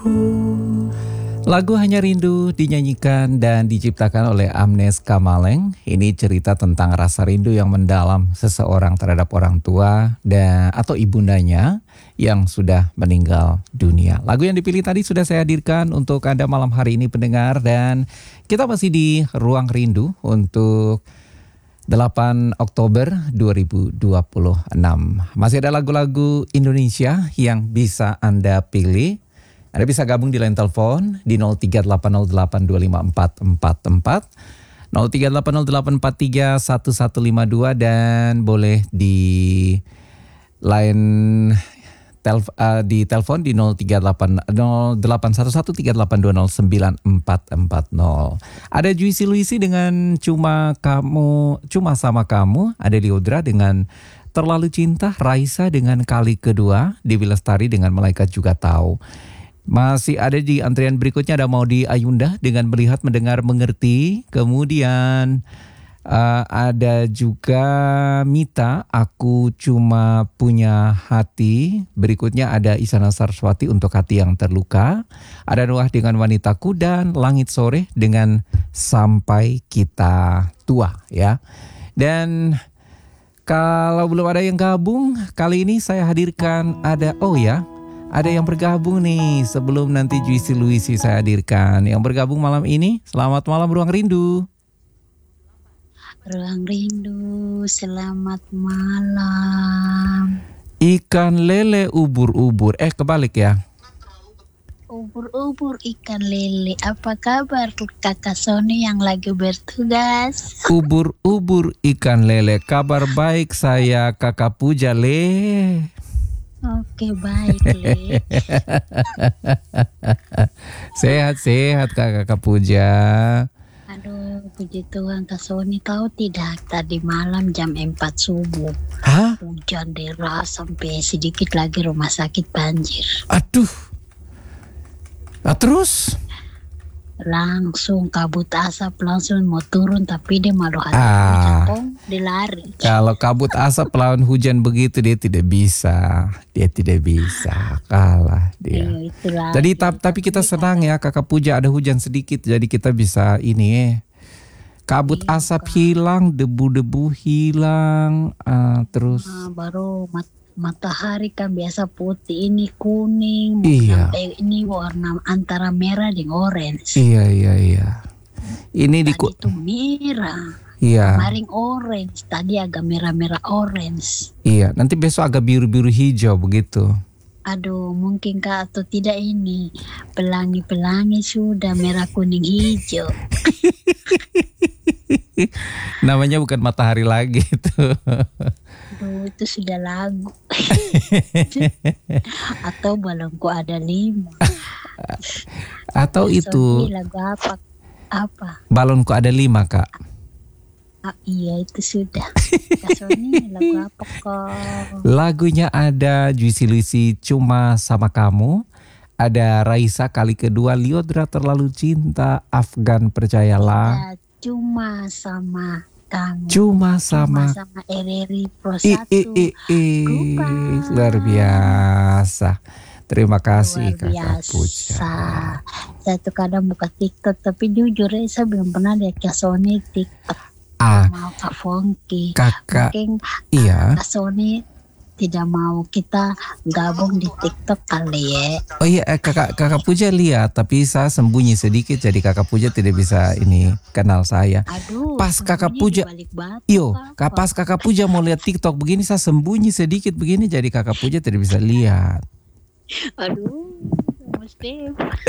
Lagu Hanya Rindu dinyanyikan dan diciptakan oleh Amnes Kamaleng. Ini cerita tentang rasa rindu yang mendalam seseorang terhadap orang tua atau ibundanya yang sudah meninggal dunia. Lagu yang dipilih tadi sudah saya hadirkan untuk Anda malam hari ini pendengar, dan kita masih di Ruang Rindu untuk 8 Oktober 2026. Masih ada lagu-lagu Indonesia yang bisa Anda pilih. Anda bisa gabung di line telepon di 0380825444, 038084315152, dan boleh di line di telepon di 081138209440. Ada Juicy Luisi dengan Cuma Sama Kamu, ada Liodra dengan Terlalu Cinta, Raisa dengan Kali Kedua, Dewi Lestari dengan Malaikat Juga Tahu. Masih ada di antrian berikutnya, ada Maudi Ayunda dengan Melihat, Mendengar, Mengerti. Kemudian ada juga Mita, Aku Cuma Punya Hati. Berikutnya ada Isana Saraswati untuk Hati Yang Terluka. Ada Nuah dengan Wanitaku, dan Langit Sore dengan Sampai Kita Tua, ya. Dan kalau belum ada yang gabung, kali ini saya hadirkan ada yang bergabung nih sebelum nanti Juicy Luisi saya hadirkan. Yang bergabung malam ini, selamat malam Ruang Rindu. Ruang Rindu, selamat malam. Ikan lele ubur-ubur, kebalik ya. Ubur-ubur ikan lele, apa kabar kakak Sony yang lagi bertugas? Ubur-ubur ikan lele, kabar baik saya kakak Puja le. Oke, baik le. Sehat-sehat kakak Puja. Aduh, puji Tuhan, Kak Sony tahu tidak, tadi malam jam 4 subuh. Hah? Hujan deras sampai sedikit lagi rumah sakit banjir. Aduh. Terus? Langsung kabut asap, langsung mau turun tapi dia malu hati jatuh, dia lari. Kalau kabut asap lawan hujan begitu dia tidak bisa kalah dia. Itulah. Jadi tapi kita senang ya kakak Puja, ada hujan sedikit jadi kita bisa kabut asap hilang, debu-debu hilang, terus baru matahari kan biasa putih, ini kuning, sampai ini warna antara merah dan orange. Iya. Ini tadi itu merah. Iya. Kemarin orange, tadi agak merah-merah orange. Iya, nanti besok agak biru-biru hijau begitu. Aduh, mungkin Kak atau tidak ini pelangi-pelangi sudah merah kuning hijau. Namanya bukan matahari lagi itu. Aduh, itu sudah lagu. Atau balonku ada 5. Atau itu lagu apa? Balonku ada 5 Kak. Iya itu sudah. Kak Sony lagu apa kok? Lagunya ada Juicy Luisi Cuma Sama Kamu, ada Raisa Kali Kedua, Liodra Terlalu Cinta, Afgan Percayalah. Cuma sama kamu. Cuma sama Ereri Pro 1. Luar biasa. Terima kasih kakak Puja. Saya tuh kadang buka TikTok, tapi jujur saya belum pernah lihat Kak Sony TikTok. Mau Kak Fongki. Kakak, mungkin iya. Kak Sony tidak mau kita gabung di TikTok kali ya. Oh iya, kakak Puja lihat, tapi saya sembunyi sedikit jadi kakak Puja tidak bisa kenal saya. Aduh, pas kakak Puja, pas kakak Puja mau lihat TikTok begini, saya sembunyi sedikit begini jadi kakak Puja tidak bisa lihat. Aduh, mesti.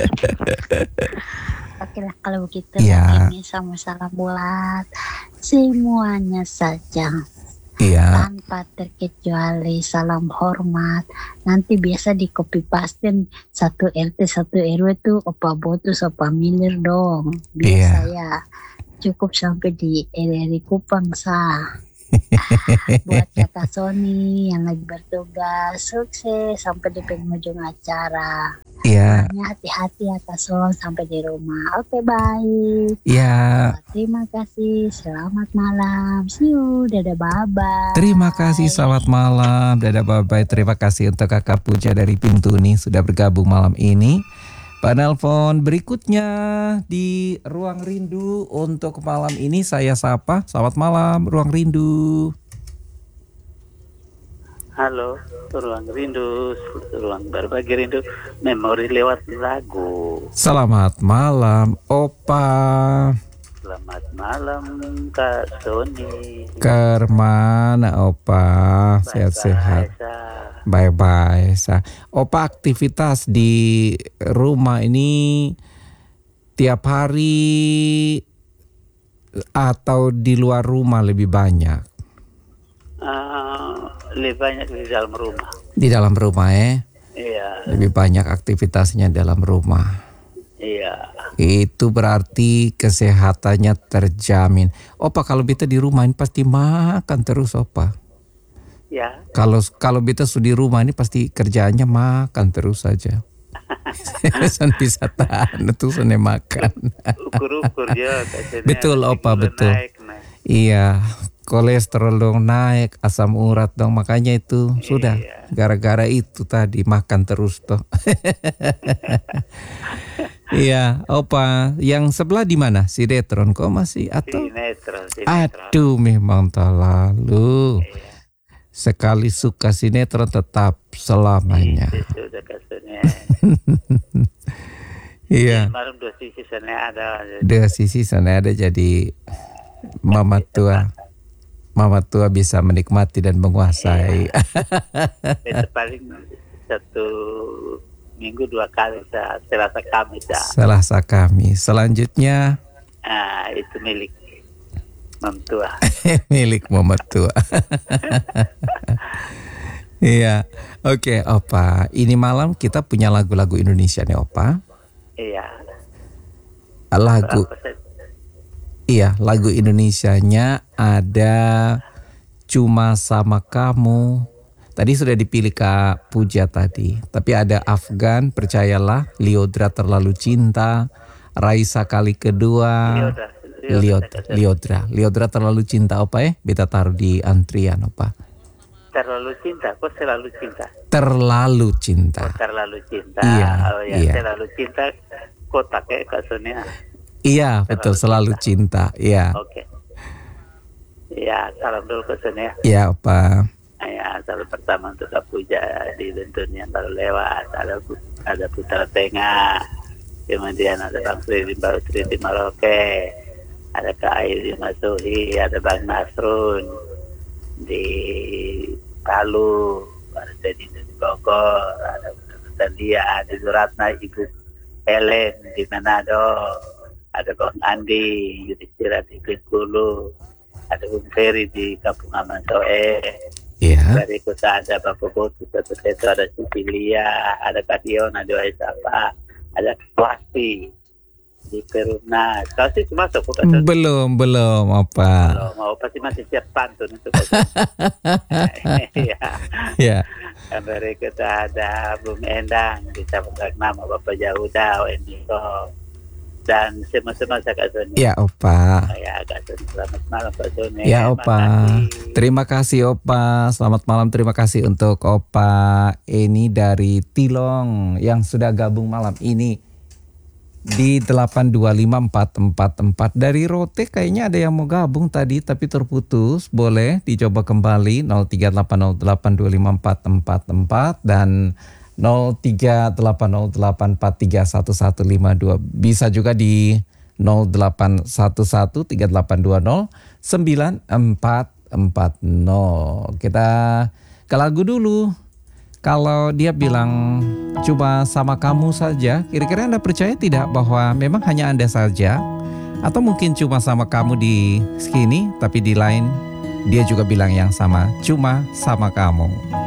Oke lah kalau begitu, ini sama-sama buat semuanya saja. Iya. Tanpa terkecuali salam hormat. Nanti biasa di copy paste 1 RT 1 RW tuh Opa Botus Opa Milir dong. Biasa ya. Cukup sampai di RRI Kupang sah. Buat kakak Sony yang lagi bertugas, sukses sampai di penghujung acara. Iya. Hati-hati ya Kak Son sampai di rumah. Oke, baik. Iya. Terima kasih. Selamat malam. See you. Dadah, bye-bye. Terima kasih. Selamat malam. Dadah, bye-bye. Terima kasih untuk kakak Puja dari Pintuni sudah bergabung malam ini. Penelpon berikutnya di Ruang Rindu untuk malam ini saya sapa. Selamat malam Ruang Rindu. Halo, Ruang Rindu, Ruang Berbagi Rindu, memori lewat lagu. Selamat malam Opa. Selamat malam Kak Sony. Kemana Opa? Sehat-sehat. Bye-bye. Opa aktivitas di rumah ini tiap hari atau di luar rumah lebih banyak? Lebih banyak di dalam rumah. Di dalam rumah Iya. Lebih banyak aktivitasnya dalam rumah. Iya. Itu berarti kesehatannya terjamin. Opa kalau beta di rumah ini pasti makan terus Opa. Ya. Kalau beta sudah di rumah ini pasti kerjaannya makan terus saja. San bisa tahan terus makan. Ukur-ukur ya. Betul Opa, betul. Naik. Iya, kolesterol dong naik, asam urat dong, makanya itu sudah gara-gara itu tadi makan terus toh. Iya, Opa, yang sebelah di mana? Sinetron kok masih atau? Sinetron. Aduh, memang terlalu. Sekali suka sinetron tetap selamanya. Sudah kasutnya. Iya. Kemarin dua sisi sana ada. Dua sisi sana ada jadi Mama tua bisa menikmati dan menguasai. Itu paling 1 minggu 2 kali Selasa Kamis. Selasa Kamis. Selanjutnya itu milik Mama tua. Milik Mama tua. Iya. Oke, Opa. Ini malam kita punya lagu-lagu Indonesia nih, Opa. Iya. Lagu Indonesianya ada Cuma Sama Kamu. Tadi sudah dipilih Kak Puja tadi. Tapi ada Afgan, Percayalah, Liodra Terlalu Cinta, Raisa Kali Kedua, Liodra Terlalu Cinta Opa beta taruh di antrian Opa. Terlalu cinta, kok selalu cinta? Terlalu cinta. Terlalu cinta. Iya. Terlalu cinta, kotak Kak Sonia. Iya, betul, selalu cinta. Iya. Oke. Ya, salam dulu ke Sonia. Iya, Opa. Ya, salam pertama untuk Kak Puja di Lentun yang baru lewat. Ada Putra Tengah. Kemudian ada Bang Freddy Bautri di Maroke. Ada Kak Ayu di Masuhi. Ada Bang Nasrun di Palu. Ada Teddy di Bogor. Ada Talia di Suratna, Ibu Helen di Manado. Ada Bang Andi Yudhistira di Bengkulu, ada Bung Ferry di Kampung Aman Soe. Iya. Dari kota ada Bapak Botu, Satu Teto, ada Sicilia, ada Kadion, ada Waisapa, ada Kwasi di Perumnas. Kwasi cuma masuk bukan? Belum Opa. Mau pasti masih siap pantun itu. Iya. Dari kota ada Bung Endang, bisa mengenal nama Bapak Jahuda, Endiko. Dan semua-semua Kak Sony. Ya Opa. Ya Kak Sony, selamat malam Kak Sony. Ya Opa. Terima kasih Opa. Selamat malam, terima kasih untuk Opa Eni dari Tilong yang sudah gabung malam ini di 825444. Dari Rote kayaknya ada yang mau gabung tadi tapi terputus. Boleh dicoba kembali 0380825444 dan 038084311152. Bisa juga di 081138209440. Kita ke lagu dulu. Kalau dia bilang cuma sama kamu saja, kira-kira Anda percaya tidak bahwa memang hanya Anda saja? Atau mungkin cuma sama kamu di sini, tapi di lain dia juga bilang yang sama, cuma sama kamu.